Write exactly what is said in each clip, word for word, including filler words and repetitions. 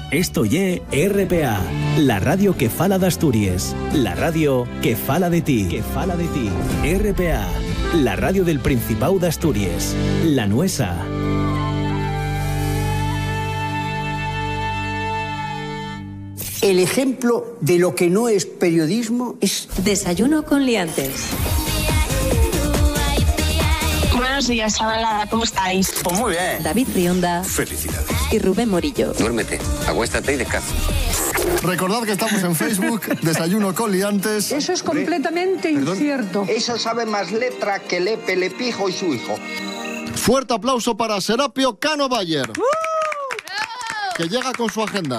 Esto ye R P A, la radio que fala de Asturias, la radio que fala de ti, que fala de ti. R P A, la radio del Principado de Asturias, la nuestra. El ejemplo de lo que no es periodismo es... Desayuno con liantes. Buenos días, Avalada, ¿cómo estáis? Pues muy bien. David Rionda. Felicidades. Y Rubén Morillo. Duérmete, acuéstate y descansa. Recordad que estamos en Facebook, Desayuno con liantes. Eso es completamente incierto. Eso sabe más letra que Lepe, Lepijo y su hijo. Fuerte aplauso para Serapio Cano Bayer, que llega con su agenda.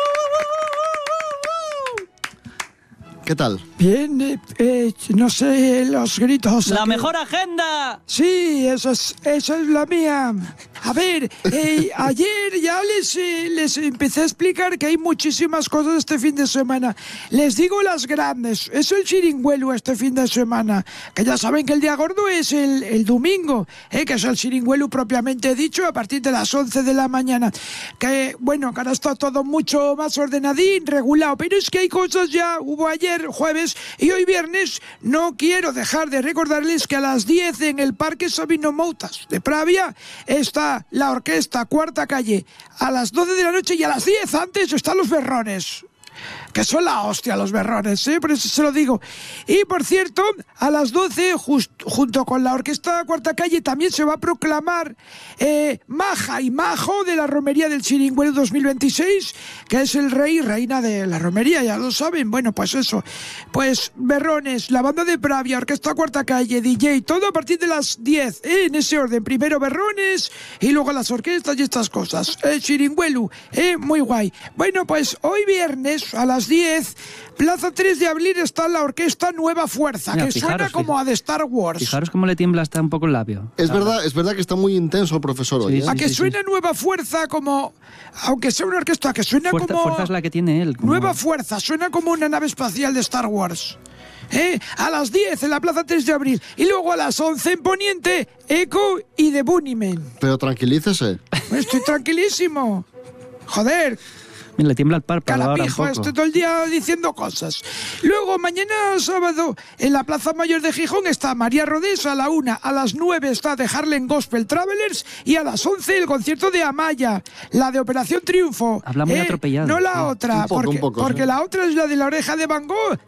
¿Qué tal? Bien, eh, eh, no sé, los gritos. ¡La que... mejor agenda! Sí, eso es, eso es la mía. A ver, eh, ayer ya les, eh, les empecé a explicar que hay muchísimas cosas este fin de semana. Les digo las grandes. Es el Chiringuelu este fin de semana. Que ya saben que el día gordo es el, el domingo, eh, que es el Chiringuelu propiamente dicho, a partir de las once de la mañana. Que, bueno, que ahora está todo mucho más ordenadín, regulado. Pero es que hay cosas ya, hubo ayer jueves y hoy viernes. No quiero dejar de recordarles que a las diez en el Parque Sabino Moutas de Pravia está la orquesta Cuarta Calle, a las doce de la noche, y a las diez antes están los berrones, que son la hostia los berrones, ¿eh? Por eso se lo digo. Y por cierto, a las doce, just, junto con la orquesta Cuarta Calle, también se va a proclamar eh, Maja y Majo de la Romería del Chiringuelu dos mil veintiséis, que es el rey y reina de la romería, ya lo saben. Bueno, pues eso, pues berrones, la banda de Pravia, orquesta Cuarta Calle, D J, todo a partir de las diez, ¿eh? En ese orden, primero berrones y luego las orquestas y estas cosas. El Chiringuelu, ¿eh? Muy guay. Bueno, pues hoy viernes a las diez, Plaza tres de abril, está la orquesta Nueva Fuerza. Mira, que fijaros, suena como a de Star Wars. Fijaros cómo le tiembla hasta un poco el labio. Es verdad, es verdad que está muy intenso el profesor hoy. Sí, ¿eh? sí, a que sí, suena sí. Nueva Fuerza como... Aunque sea una orquesta que suena Fuerza, como... Fuerza es la que tiene él. Como... Nueva Fuerza, suena como una nave espacial de Star Wars. ¿Eh? A las diez en la Plaza tres de abril. Y luego a las once en Poniente, Eco y The Bunnymen. Pero tranquilícese. Estoy tranquilísimo. Joder. Le tiembla el párpado ahora un Carapijo, poco. estoy todo el día diciendo cosas. Luego, mañana sábado, en la Plaza Mayor de Gijón está María Rodés a la una. A las nueve está The Harlem Gospel Travelers. Y a las once el concierto de Amaya, la de Operación Triunfo. Habla muy eh, atropellado. No la Sí. otra, Un poco, porque, un poco, porque sí. la otra es la de la oreja de Van Gogh.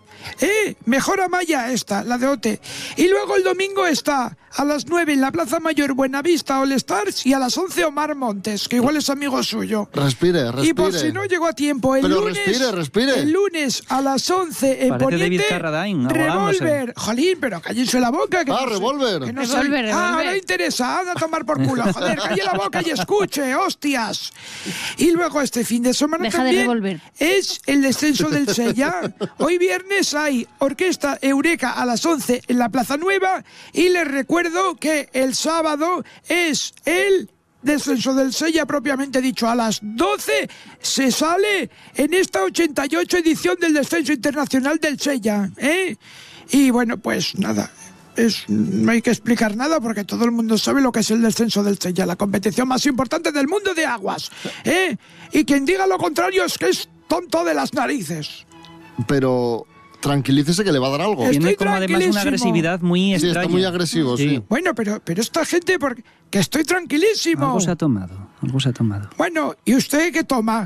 Eh, mejor Amaya esta, la de Ote. Y luego el domingo está a las nueve en la Plaza Mayor Buenavista All Stars, y a las once Omar Montes, que igual es amigo suyo. Respire, respire. Y por si no llegó a tiempo, el Pero lunes, respire, respire. el lunes a las once en Parece Poniente, David Carradine, Revolver. Jolín, pero cállense la boca. Que Ah, no sé- Revolver. que no Revolver, sabe- Ah, Revolver. no interesa, anda a tomar por culo. Joder, calle la boca y escuche, hostias. Y luego este fin de semana Deja de también revolver. es el descenso del Sella. Hoy viernes hay Orquesta Eureka a las once en la Plaza Nueva, y les recuerdo que el sábado es el descenso del Sella propiamente dicho. A las doce se sale en esta ochenta y ocho edición del descenso internacional del Sella, ¿eh? Y bueno, pues nada, es, no hay que explicar nada porque todo el mundo sabe lo que es el descenso del Sella, la competición más importante del mundo de aguas, ¿eh? Y quien diga lo contrario es que es tonto de las narices. Pero tranquilícese que le va a dar algo. Estoy Tiene como además una tranquilísimo. agresividad muy Sí, extraña. está muy agresivo, sí. Bueno, pero, pero esta gente, porque que estoy tranquilísimo. Algo se ha tomado, algo se ha tomado. Bueno, ¿y usted qué toma?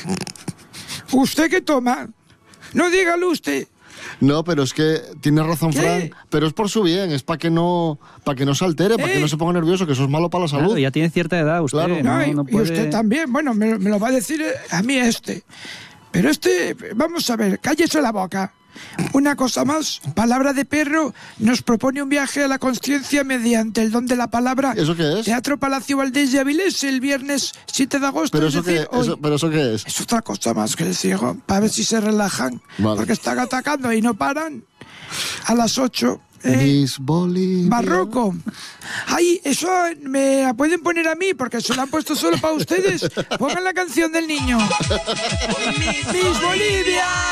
¿Usted qué toma? No dígalo usted. No, pero es que tiene razón, ¿Qué? Fran. Pero es por su bien, es para que no, para que no se altere, para que ¿Eh? no se ponga nervioso, que eso es malo para la salud. Claro, ya tiene cierta edad usted. Claro. No, No, y, no y puede... usted también. Bueno, me, me lo va a decir eh, a mí este. Pero este, vamos a ver, cállese la boca. Una cosa más, Palabra de Perro nos propone un viaje a la consciencia mediante el don de la palabra. ¿Eso qué es? Teatro Palacio Valdés de Avilés el viernes siete de agosto. ¿Pero es eso, decir, qué, hoy. eso- ¿Pero eso qué es? Es otra cosa más que les digo, para ver si se relajan. Vale. Porque están atacando y no paran. A las ocho. ¿eh? Miss Bolivia. Barroco. Ay, eso me la pueden poner a mí porque se lo han puesto solo para ustedes. Pongan la canción del niño. Miss Bolivia.